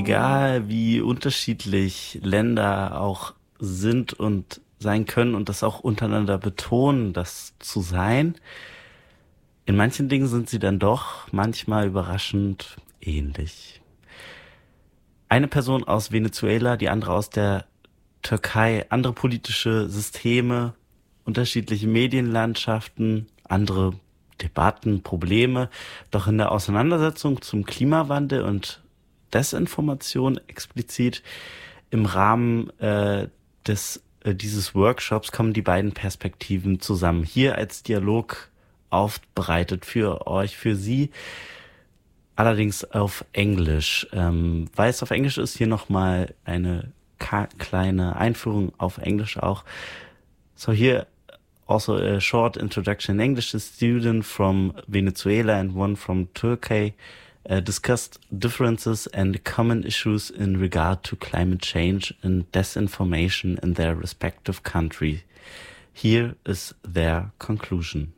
egal wie unterschiedlich Länder auch sind und sein können und das auch untereinander betonen, das zu sein, in manchen Dingen sind sie dann doch manchmal überraschend ähnlich. Eine Person aus Venezuela, die andere aus der Türkei, andere politische Systeme, unterschiedliche Medienlandschaften, andere Debatten, Probleme, doch in der Auseinandersetzung zum Klimawandel und Desinformation explizit im Rahmen dieses Workshops kommen die beiden Perspektiven zusammen. Hier als Dialog aufbereitet für euch, für Sie, allerdings auf Englisch. Weil es auf Englisch ist, hier nochmal eine kleine Einführung auf Englisch auch. So here also a short introduction in English. A student from Venezuela and one from Turkey discussed differences and common issues in regard to climate change and disinformation in their respective country. Here is their conclusion.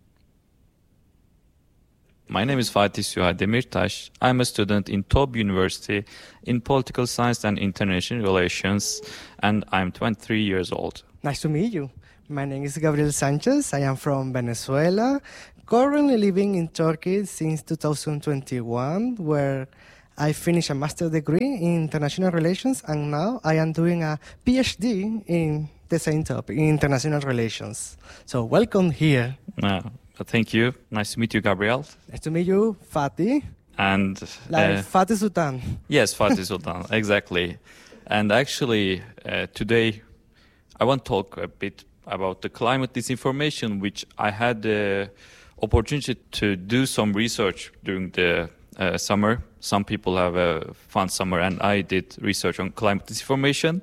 My name is Fatih Süha Demirtaş. I'm a student in TOB University in Political Science and International Relations, and I'm 23 years old. Nice to meet you. My name is Gabriel Sanchez. I am from Venezuela, currently living in Turkey since 2021, where I finished a master's degree in international relations, and now I am doing a PhD in the same topic, in international relations. So welcome here. Thank you. Nice to meet you, Gabriel. Nice to meet you, Fatih. And Fatih Sultan. Yes, Fatih Sultan, exactly. And actually, today I want to talk a bit about the climate disinformation, which I had the opportunity to do some research during the summer. Some people have a fun summer, and I did research on climate disinformation.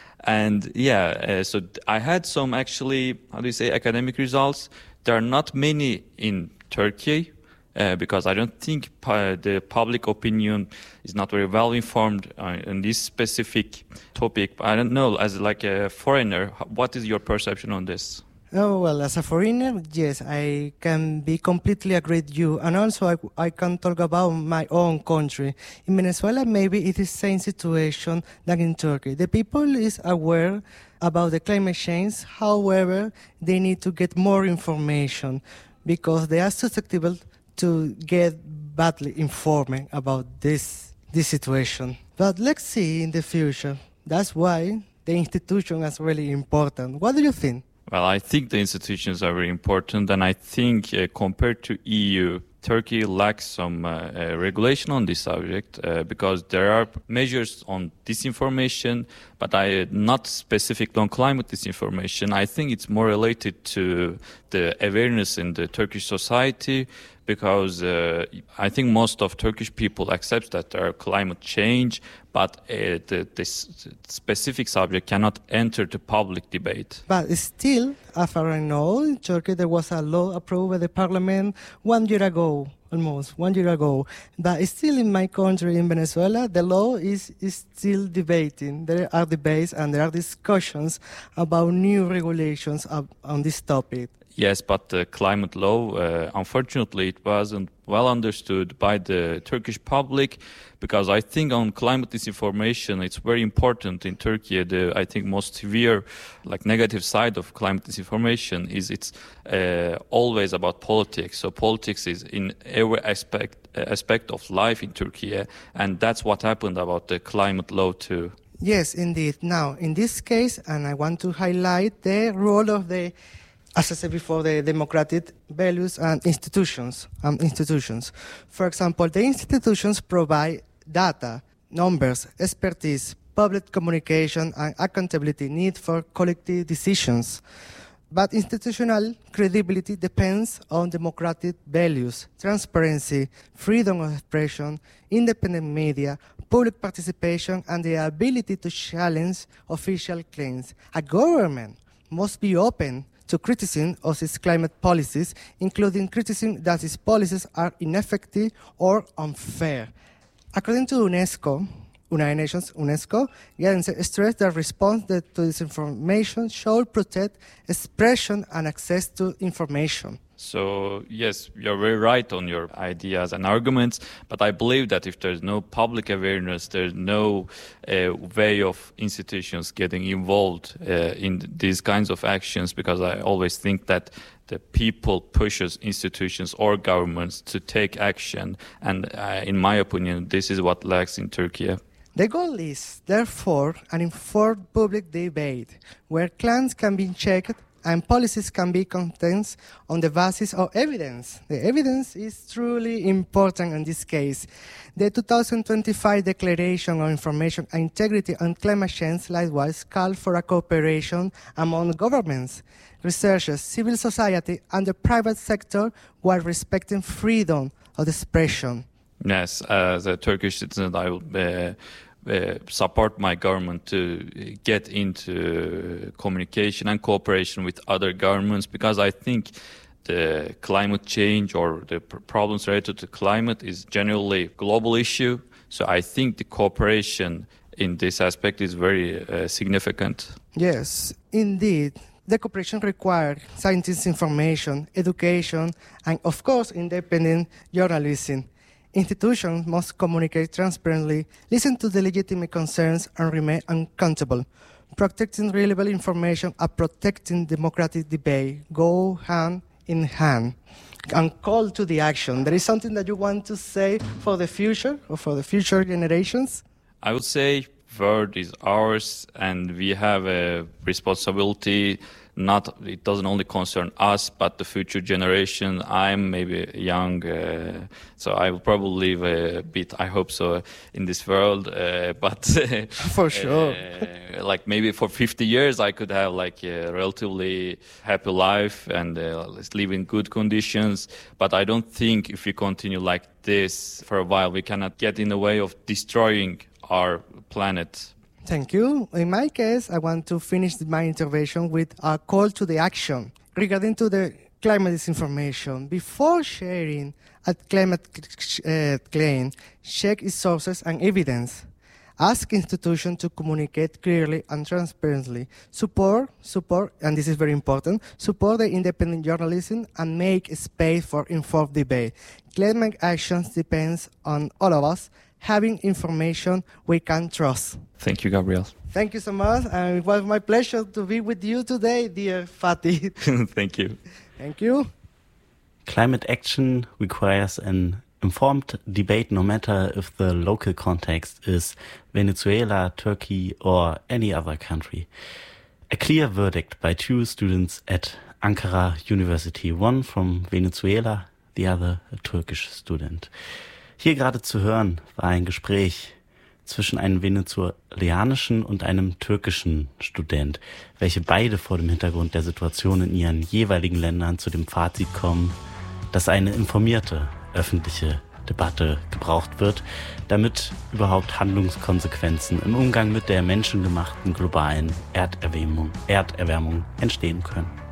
And so I had some actually, academic results. There are not many in Turkey because I don't think the public opinion is not very well informed on this specific topic. I don't know, as like a foreigner, what is your perception on this? Oh, well, as a foreigner, yes, I can be completely agree with you. And also I can talk about my own country. In Venezuela, maybe it is the same situation than in Turkey. The people is aware about the climate change. However, they need to get more information because they are susceptible to get badly informed about this situation. But let's see in the future. That's why the institution is really important. What do you think? Well, I think the institutions are very important, and I think compared to EU, Turkey lacks some regulation on this subject because there are measures on disinformation, but not specific on climate disinformation. I think it's more related to the awareness in the Turkish society because I think most of Turkish people accept that there are climate change, but this specific subject cannot enter the public debate. But still, as far as I know, in Turkey there was a law approved by the parliament 1 year ago, almost 1 year ago. But still in my country, in Venezuela, the law is still debating. There are debates and there are discussions about new regulations on this topic. Yes, but the climate law, unfortunately, it wasn't well understood by the Turkish public because I think on climate disinformation, it's very important in Turkey. I think most severe, negative side of climate disinformation is it's always about politics. So politics is in every aspect of life in Turkey, and that's what happened about the climate law too. Yes, indeed. Now, in this case, and I want to highlight the role of as I said before, the democratic values and institutions. For example, the institutions provide data, numbers, expertise, public communication, and accountability need for collective decisions. But institutional credibility depends on democratic values, transparency, freedom of expression, independent media, public participation, and the ability to challenge official claims. A government must be open to criticism of its climate policies, including criticism that its policies are ineffective or unfair. According to UNESCO, United Nations, UNESCO, stressed that response to disinformation should protect expression and access to information. So, yes, you're very right on your ideas and arguments, but I believe that if there's no public awareness, there's no way of institutions getting involved in these kinds of actions, because I always think that the people pushes institutions or governments to take action, and in my opinion, this is what lacks in Turkey. The goal is, therefore, an informed public debate where claims can be checked and policies can be contested on the basis of evidence. The evidence is truly important in this case. The 2025 Declaration on Information Integrity and Climate Change likewise called for a cooperation among governments, researchers, civil society, and the private sector while respecting freedom of expression. Yes, as a Turkish citizen, I will support my government to get into communication and cooperation with other governments, because I think the climate change or the problems related to climate is generally a global issue. So I think the cooperation in this aspect is very significant. Yes, indeed. The cooperation requires scientific information, education, and of course independent journalism. Institutions must communicate transparently, listen to the legitimate concerns, and remain accountable. Protecting reliable information and protecting democratic debate go hand in hand. And call to the action. There is something that you want to say for the future or for the future generations? I would say word is ours, and we have a responsibility. It doesn't only concern us, but the future generation. I'm maybe young, so I will probably live a bit, I hope so, in this world. But for sure, like maybe for 50 years, I could have like a relatively happy life and live in good conditions. But I don't think if we continue like this for a while, we cannot get in the way of destroying our planet. Thank you. In my case, I want to finish my intervention with a call to the action regarding to the climate disinformation. Before sharing a climate claim, check its sources and evidence. Ask institutions to communicate clearly and transparently. Support, and this is very important, support the independent journalism and make space for informed debate. Climate actions depends on all of us having information we can trust. Thank you, Gabriel. Thank you so much, and it was my pleasure to be with you today, dear Fatih. Thank you. Thank you. Climate action requires an informed debate, no matter if the local context is Venezuela, Turkey, or any other country. A clear verdict by two students at Ankara University, one from Venezuela, the other a Turkish student. Hier gerade zu hören war ein Gespräch zwischen einem venezuelanischen und einem türkischen Student, welche beide vor dem Hintergrund der Situation in ihren jeweiligen Ländern zu dem Fazit kommen, dass eine informierte öffentliche Debatte gebraucht wird, damit überhaupt Handlungskonsequenzen im Umgang mit der menschengemachten globalen Erderwärmung entstehen können.